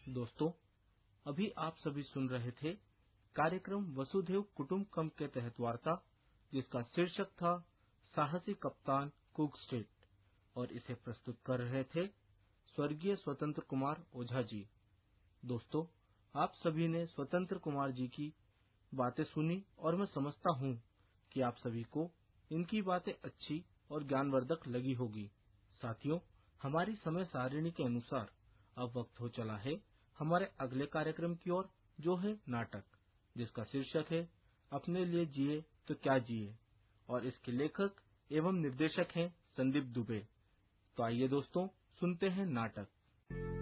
दोस्तों, अभी आप सभी सुन रहे थे कार्यक्रम वसुधैव कुटुंबकम के तहत वार्ता, जिसका शीर्षक था साहसी कप्तान कुक स्टेट, और इसे प्रस्तुत कर रहे थे स्वर्गीय स्वतंत्र कुमार ओझा जी। दोस्तों, आप सभी ने स्वतंत्र कुमार जी की बातें सुनी और मैं समझता हूँ कि आप सभी को इनकी बातें अच्छी और ज्ञानवर्धक लगी होगी। साथियों, हमारी समय सारिणी के अनुसार अब वक्त हो चला है हमारे अगले कार्यक्रम की ओर, जो है नाटक, जिसका शीर्षक है अपने लिए जिए तो क्या जिए, और इसके लेखक एवं निर्देशक हैं संदीप दुबे। तो आइए दोस्तों, सुनते हैं नाटक।